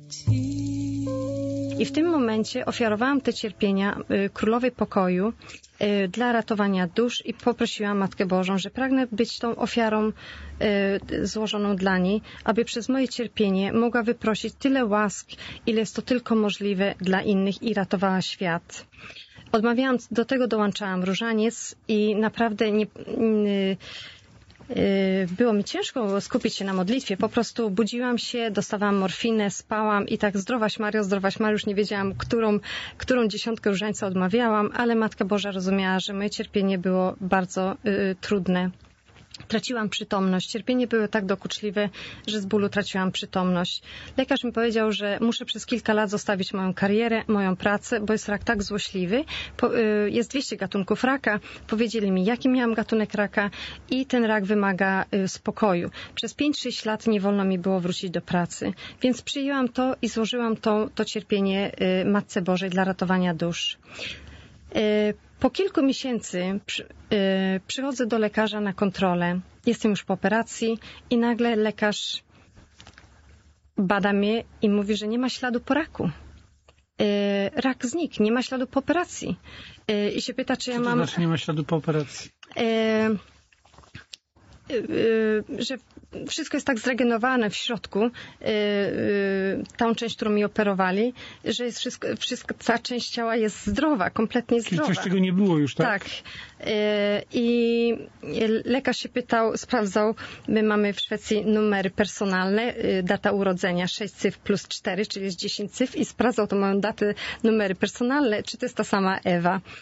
I w tym momencie ofiarowałam te cierpienia Królowej Pokoju dla ratowania dusz i poprosiłam Matkę Bożą, że pragnę być tą ofiarą złożoną dla niej, aby przez moje cierpienie mogła wyprosić tyle łask, ile jest to tylko możliwe dla innych i ratowała świat. Odmawiałam, do tego dołączałam różaniec i naprawdę było mi ciężko skupić się na modlitwie. Po prostu budziłam się, dostawałam morfinę, spałam i tak zdrowaś Mario, już nie wiedziałam, którą dziesiątkę różańca odmawiałam, ale Matka Boża rozumiała, że moje cierpienie było bardzo trudne. Traciłam przytomność. Cierpienie było tak dokuczliwe, że z bólu traciłam przytomność. Lekarz mi powiedział, że muszę przez kilka lat zostawić moją karierę, moją pracę, bo jest rak tak złośliwy. Jest 200 gatunków raka. Powiedzieli mi, jaki miałam gatunek raka i ten rak wymaga spokoju. Przez 5-6 lat nie wolno mi było wrócić do pracy. Więc przyjęłam to i złożyłam to cierpienie Matce Bożej dla ratowania dusz. Po kilku miesięcy przychodzę do lekarza na kontrolę. Jestem już po operacji i nagle lekarz bada mnie i mówi, że nie ma śladu po raku. Rak znikł, nie ma śladu po operacji. I się pyta, czy ja mam... Co to znaczy nie ma śladu po operacji? Że wszystko jest tak zregenerowane w środku, tą część, którą mi operowali, że jest ta część ciała jest zdrowa, kompletnie zdrowa. Czyli coś, czego nie było już, tak? Tak. I lekarz się pytał, sprawdzał, my mamy w Szwecji numery personalne, data urodzenia 6 cyfr plus 4, czyli jest 10 cyfr i sprawdzał tą moją datę, numery personalne, czy to jest ta sama Ewa.